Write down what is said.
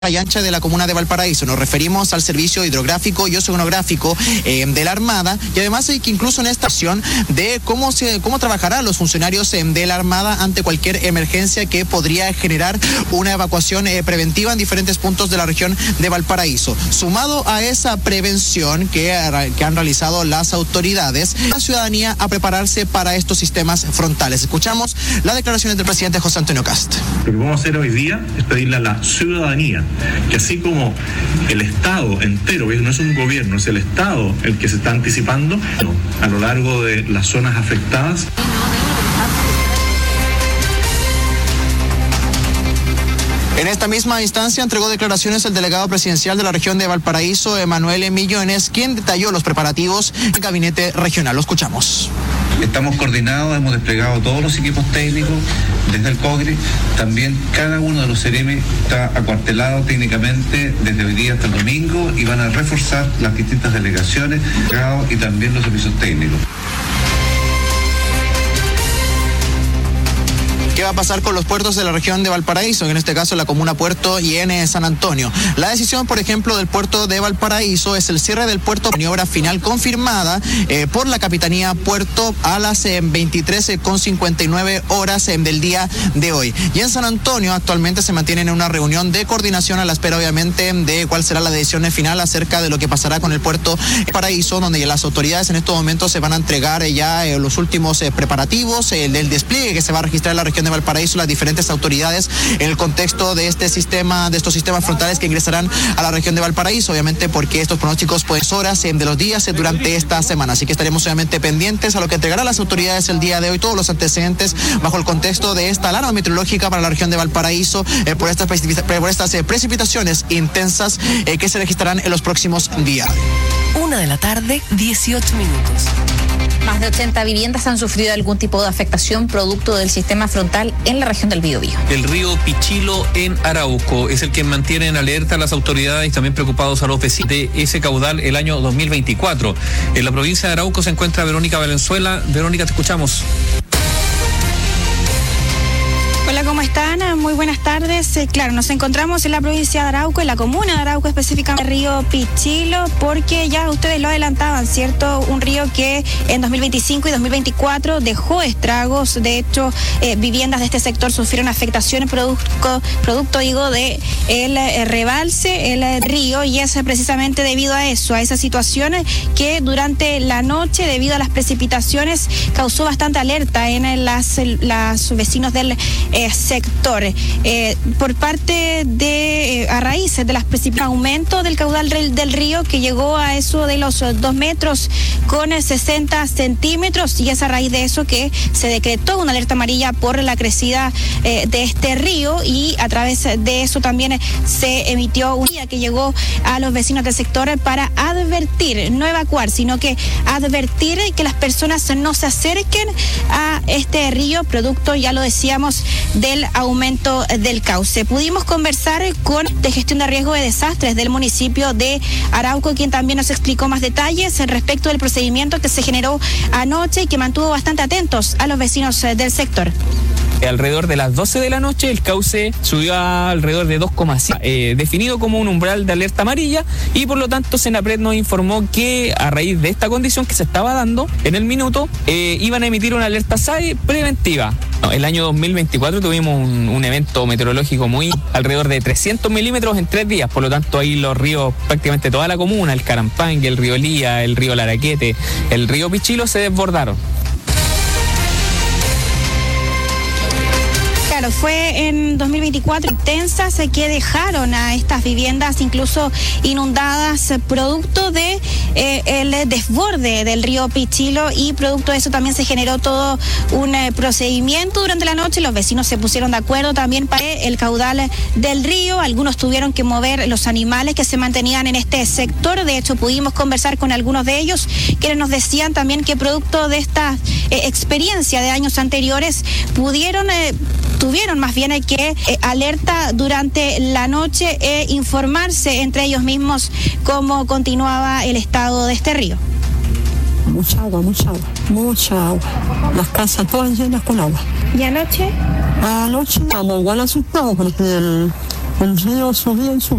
y ancha de la comuna de Valparaíso. Nos referimos al servicio hidrográfico y oceanográfico de la Armada, y además que incluso en esta acción de cómo trabajarán los funcionarios de la Armada ante cualquier emergencia que podría generar una evacuación preventiva en diferentes puntos de la región de Valparaíso. Sumado a esa prevención que han realizado las autoridades, la ciudadanía a prepararse para estos sistemas frontales. Escuchamos las declaraciones del presidente José Antonio Kast. Lo que vamos a hacer hoy día es pedirle a la ciudadanía que, así como el Estado entero, no es un gobierno, es el Estado el que se está anticipando a lo largo de las zonas afectadas. En esta misma instancia entregó declaraciones el delegado presidencial de la región de Valparaíso, Emanuel Millones, quien detalló los preparativos del gabinete regional. Lo escuchamos. Estamos coordinados, hemos desplegado todos los equipos técnicos desde el COGRI. También cada uno de los CEREMI está acuartelado técnicamente desde hoy día hasta el domingo, y van a reforzar las distintas delegaciones y también los servicios técnicos. ¿Qué va a pasar con los puertos de la región de Valparaíso? En este caso la comuna Puerto y en San Antonio. La decisión, por ejemplo, del puerto de Valparaíso es el cierre del puerto, maniobra final confirmada por la Capitanía Puerto a las 23:59 horas del día de hoy. Y en San Antonio actualmente se mantienen en una reunión de coordinación a la espera, obviamente, de cuál será la decisión final acerca de lo que pasará con el puerto de Paraíso, donde las autoridades en estos momentos se van a entregar ya los últimos preparativos del despliegue que se va a registrar en la región de Valparaíso, las diferentes autoridades en el contexto de estos sistemas frontales que ingresarán a la región de Valparaíso, obviamente porque estos pronósticos horas de los días durante esta semana. Así que estaremos obviamente pendientes a lo que entregarán las autoridades el día de hoy, todos los antecedentes bajo el contexto de esta alarma meteorológica para la región de Valparaíso por estas precipitaciones intensas que se registrarán en los próximos días. 1:18 p.m. Más de 80 viviendas han sufrido algún tipo de afectación producto del sistema frontal en la región del Biobío. El río Pichilo en Arauco es el que mantiene en alerta a las autoridades y también preocupados a los vecinos de ese caudal el año 2024. En la provincia de Arauco se encuentra Verónica Valenzuela. Verónica, te escuchamos. Hola, ¿cómo están? Muy buenas tardes. Claro, nos encontramos en la provincia de Arauco, en la comuna de Arauco, específicamente el río Pichilo, porque ya ustedes lo adelantaban, ¿cierto? Un río que en 2025 y 2024 dejó estragos. De hecho, viviendas de este sector sufrieron afectaciones producto de el rebalse, el río, y es precisamente debido a eso, a esa situación que durante la noche, debido a las precipitaciones, causó bastante alerta en las vecinos del sector. Por parte de a raíz de las precipitaciones, aumento del caudal del río, que llegó a eso de los 2 metros con 60 centímetros, y es a raíz de eso que se decretó una alerta amarilla por la crecida de este río, y a través de eso también se emitió un día que llegó a los vecinos del sector para advertir, no evacuar, sino que advertir que las personas no se acerquen a este río, producto, ya lo decíamos, del aumento del cauce. Pudimos conversar con de gestión de riesgo de desastres del municipio de Arauco, quien también nos explicó más detalles respecto del procedimiento que se generó anoche y que mantuvo bastante atentos a los vecinos del sector. Alrededor de las 12 de la noche el cauce subió a alrededor de 2,5, definido como un umbral de alerta amarilla, y por lo tanto Senapred nos informó que a raíz de esta condición que se estaba dando en el minuto, iban a emitir una alerta SAE preventiva. El año 2024 tuvimos un evento meteorológico alrededor de 300 milímetros en 3 días, por lo tanto ahí los ríos, prácticamente toda la comuna, el Carampangue, el río Lía, el río Laraquete, el río Pichilo se desbordaron. Fue en 2024 intensas que dejaron a estas viviendas incluso inundadas, producto de el desborde del río Pichilo, y producto de eso también se generó todo un procedimiento durante la noche. Los vecinos se pusieron de acuerdo también para el caudal del río. Algunos tuvieron que mover los animales que se mantenían en este sector. De hecho, pudimos conversar con algunos de ellos, quienes nos decían también que producto de esta experiencia de años anteriores tuvieron más bien que alerta durante la noche e informarse entre ellos mismos cómo continuaba el estado de este río. Mucha agua. Las casas todas llenas con agua. ¿Y anoche? Anoche estábamos igual asustados porque El río subía y subía.